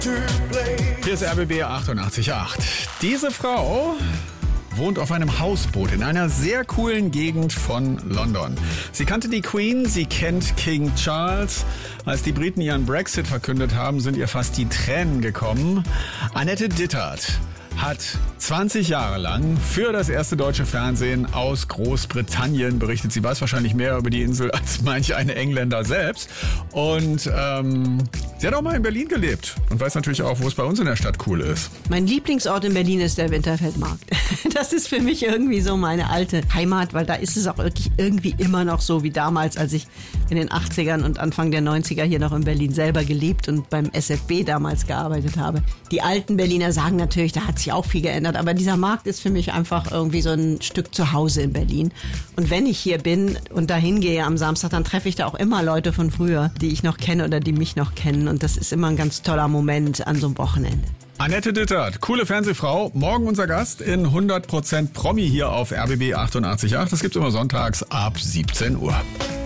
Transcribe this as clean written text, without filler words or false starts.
Hier ist RBB 88.8. Diese Frau wohnt auf einem Hausboot in einer sehr coolen Gegend von London. Sie kannte die Queen, sie kennt King Charles. Als die Briten ihren Brexit verkündet haben, sind ihr fast die Tränen gekommen. Annette Dittert hat 20 Jahre lang für das erste deutsche Fernsehen aus Großbritannien berichtet. Sie weiß wahrscheinlich mehr über die Insel als manch ein Engländer selbst. Und sie hat auch mal in Berlin gelebt und weiß natürlich auch, wo es bei uns in der Stadt cool ist. Mein Lieblingsort in Berlin ist der Winterfeldmarkt. Das ist für mich irgendwie so meine alte Heimat, weil da ist es auch wirklich irgendwie immer noch so wie damals, als ich in den 80ern und Anfang der 90er hier noch in Berlin selber gelebt und beim SFB damals gearbeitet habe. Die alten Berliner sagen natürlich, da hat sich auch viel geändert, aber dieser Markt ist für mich einfach irgendwie so ein Stück Zuhause in Berlin. Und wenn ich hier bin und dahin gehe am Samstag, dann treffe ich da auch immer Leute von früher, die ich noch kenne oder die mich noch kennen. Und das ist immer ein ganz toller Moment an so einem Wochenende. Annette Dittert, coole Fernsehfrau. Morgen unser Gast in 100% Promi hier auf RBB 88.8. Das gibt's immer sonntags ab 17 Uhr.